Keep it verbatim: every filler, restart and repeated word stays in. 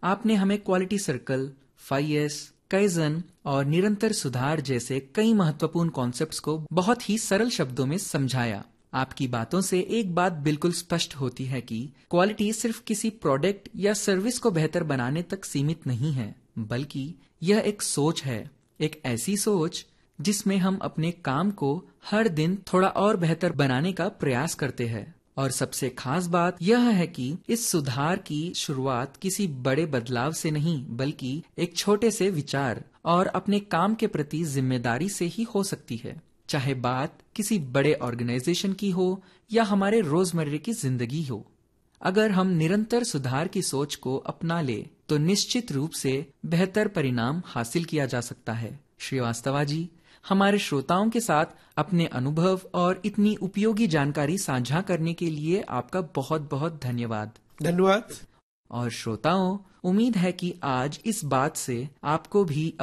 आपने हमें quality circle, five S, kaizen और निरंतर सुधार जैसे कई महत्वपूर्ण कॉन्सेप्ट्स को बहुत ही सरल शब्दों में समझाया। आपकी बातों से एक बात बिल्कुल स्पष्ट होती है कि क्वालिटी सिर्फ किसी प्रोडक्ट या सर्विस को बेहतर बनाने तक सीमित नहीं है, बल्कि यह एक सोच है, एक ऐसी सोच जिसमें हम अपने काम को हर दिन थोड़ा और बेहतर बनाने का प्रयास करते हैं। और सबसे खास बात यह है कि इस सुधार की शुरुआत किसी बड़े बदलाव से नहीं, बल्कि एक छोटे से विचार और अपने काम के प्रति जिम्मेदारी से ही हो सकती है। चाहे बात किसी बड़े ऑर्गेनाइजेशन की हो या हमारे रोजमर्रा की जिंदगी हो, अगर हम निरंतर सुधार की सोच को अपना ले तो निश्चित रूप से बेहतर परिणाम हासिल किया जा सकता है। श्रीवास्तवा जी, हमारे श्रोताओं के साथ अपने अनुभव और इतनी उपयोगी जानकारी साझा करने के लिए आपका बहुत बहुत धन्यवाद। धन्यवाद। और श्रोताओं, उम्मीद है कि आज इस बात से आपको भी